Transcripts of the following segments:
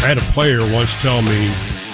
I had a player once tell me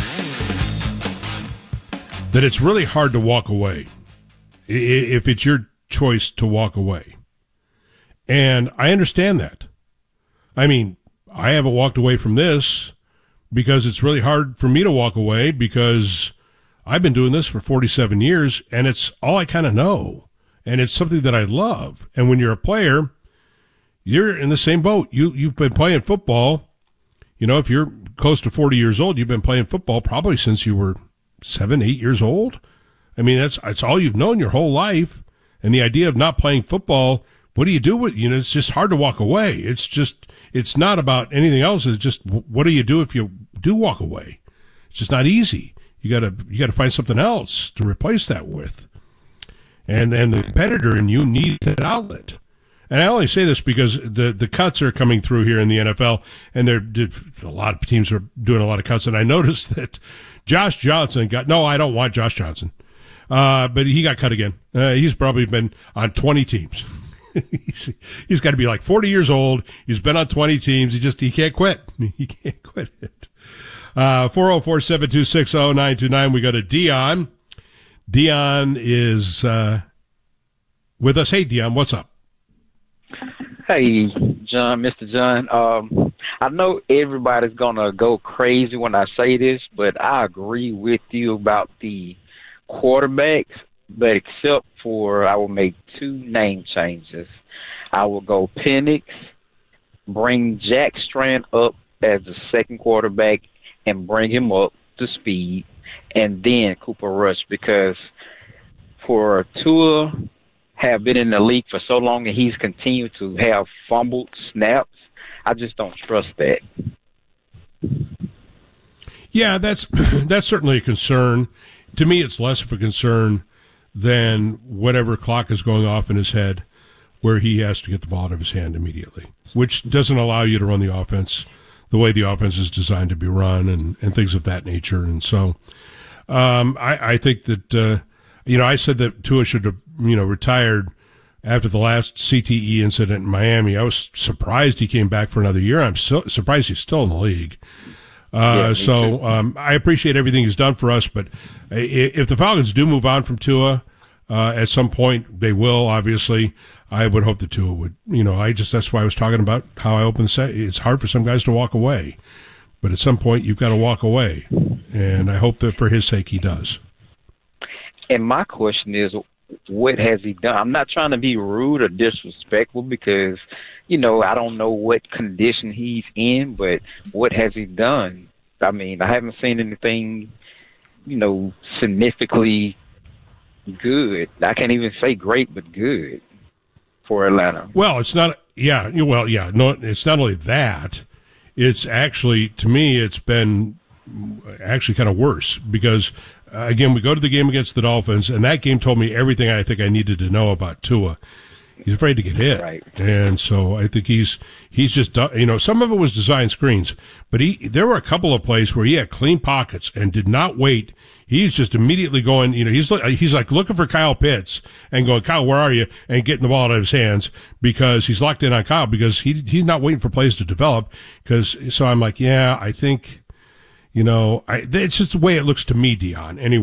that it's really hard to walk away if it's your choice to walk away. And I understand that. I mean, I haven't walked away from this because it's really hard for me to walk away because I've been doing this for 47 years and it's all I kind of know. And it's something that I love. And when you're a player, you're in the same boat. You've been playing football. You know, if you're close to 40 years old, you've been playing football probably since you were 7, 8 years old. I mean, that's all you've known your whole life. And the idea of not playing football, what do you do with, it's just hard to walk away. It's not about anything else. It's just, what do you do if you do walk away? It's just not easy. You gotta find something else to replace that with. And the competitor in you needs an outlet. And I only say this because the cuts are coming through here in the NFL, and a lot of teams are doing a lot of cuts. And I noticed that Josh Johnson I don't want Josh Johnson. But he got cut again. He's probably been on 20 teams. He's got to be like 40 years old. He's been on 20 teams. He can't quit. He can't quit it. 404-726-0929. We go to Dion. Dion is with us. Hey, Dion, what's up? Hey, John, Mr. John. I know everybody's going to go crazy when I say this, but I agree with you about the quarterbacks, but except for I will make 2 name changes. I will go Penix, bring Jack Strand up as the second quarterback and bring him up to speed, and then Cooper Rush, because for Tua have been in the league for so long and he's continued to have fumbled snaps, I just don't trust that. Yeah, that's certainly a concern. To me, it's less of a concern than whatever clock is going off in his head where he has to get the ball out of his hand immediately, which doesn't allow you to run the offense the way the offense is designed to be run and things of that nature. And so I think that, I said that Tua should have, retired after the last CTE incident in Miami. I was surprised he came back for another year. I'm so surprised he's still in the league. I appreciate everything he's done for us, but if the Falcons do move on from Tua, at some point, they will, obviously. I would hope that Tua would, that's why I was talking about how I opened the set. It's hard for some guys to walk away, but at some point you've got to walk away. And I hope that for his sake he does. And my question is, what has he done? I'm not trying to be rude or disrespectful because, I don't know what condition he's in, but what has he done? I mean, I haven't seen anything, significantly good. I can't even say great, but good for Atlanta. Well, it's not, no, it's not only that. It's actually, to me, it's been actually kind of worse because, again, we go to the game against the Dolphins, and that game told me everything I think I needed to know about Tua. He's afraid to get hit. Right. And so I think he's just, some of it was design screens, but there were a couple of plays where he had clean pockets and did not wait. He's just immediately going, he's like looking for Kyle Pitts and going, Kyle, where are you? And getting the ball out of his hands because he's locked in on Kyle because he's not waiting for plays to develop. So I'm like, yeah, I think, it's just the way it looks to me, Dion. Anyway.